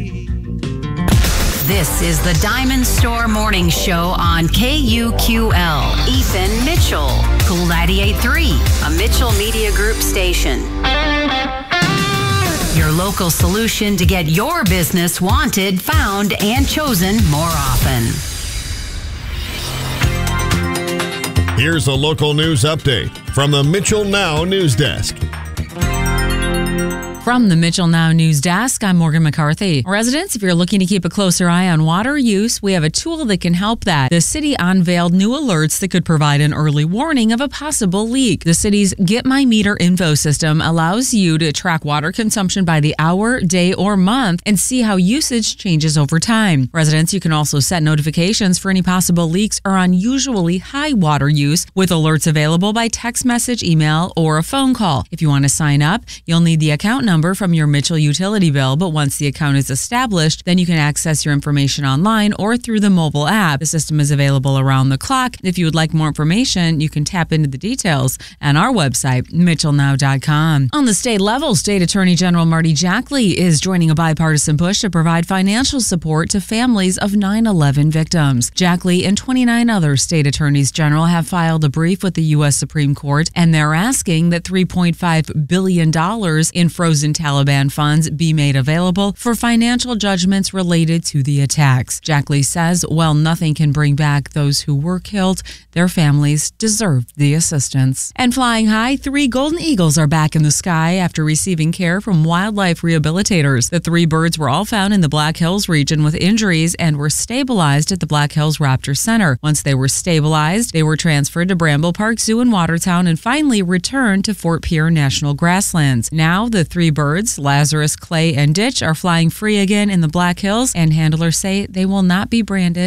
This is the Diamond Store Morning Show on KUQL. Ethan Mitchell, Cool 98.3, a Mitchell Media Group station. Your local solution to get your business wanted, found, and chosen more often. Here's a local news update from the Mitchell Now News Desk. From the Mitchell Now News Desk, I'm Morgan McCarthy. Residents, if you're looking to keep a closer eye on water use, we have a tool that can help that. The city unveiled new alerts that could provide an early warning of a possible leak. The city's Get My Meter info system allows you to track water consumption by the hour, day, or month and see how usage changes over time. Residents, you can also set notifications for any possible leaks or unusually high water use with alerts available by text message, email, or a phone call. If you want to sign up, you'll need the account number from your Mitchell utility bill, but once the account is established, then you can access your information online or through the mobile app. The system is available around the clock. If you would like more information, you can tap into the details on our website, mitchellnow.com. On the state level, State Attorney General Marty Jackley is joining a bipartisan push to provide financial support to families of 9/11 victims. Jackley and 29 other state attorneys general have filed a brief with the U.S. Supreme Court, and they're asking that $3.5 billion in frozen Taliban funds be made available for financial judgments related to the attacks. Jackley says, while nothing can bring back those who were killed, their families deserve the assistance. And flying high, 3 golden eagles are back in the sky after receiving care from wildlife rehabilitators. The 3 birds were all found in the Black Hills region with injuries and were stabilized at the Black Hills Raptor Center. Once they were stabilized, they were transferred to Bramble Park Zoo in Watertown and finally returned to Fort Pierre National Grasslands. Now, the 3 birds, Lazarus, Clay, and Ditch, are flying free again in the Black Hills, and handlers say they will not be branded